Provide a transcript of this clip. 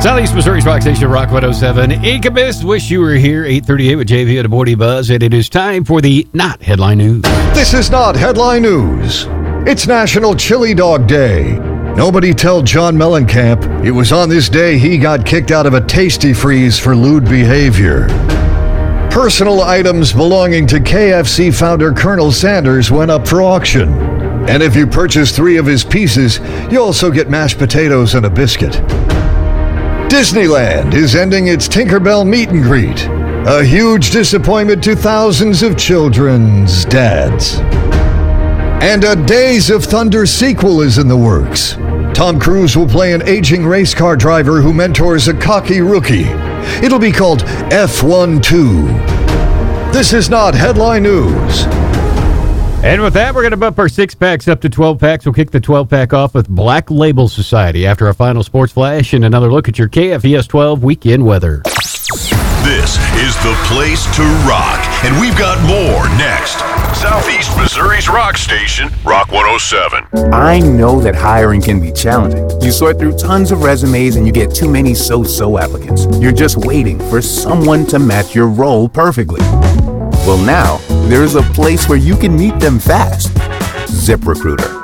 Southeast Missouri's Rock Station, Rock 107. Incubus, wish you were here. 8:38 with JV at a Morning Buzz, and it is time for the Not Headline News. This is not headline news. It's National Chili Dog Day. Nobody tell John Mellencamp it was on this day he got kicked out of a Tasty Freeze for lewd behavior. Personal items belonging to KFC founder Colonel Sanders went up for auction. And if you purchase 3 of his pieces, you also get mashed potatoes and a biscuit. Disneyland is ending its Tinkerbell meet and greet. A huge disappointment to thousands of children's dads. And a Days of Thunder sequel is in the works. Tom Cruise will play an aging race car driver who mentors a cocky rookie. It'll be called F12. This is not headline news. And with that, we're going to bump our 6-packs up to 12-packs. We'll kick the 12-pack off with Black Label Society after our final sports flash and another look at your KFES 12 weekend weather. This is the place to rock, and we've got more next. Southeast Missouri's rock station, Rock 107. I know that hiring can be challenging. You sort through tons of resumes and you get too many so-so applicants. You're just waiting for someone to match your role perfectly. Well, now, there's a place where you can meet them fast. ZipRecruiter.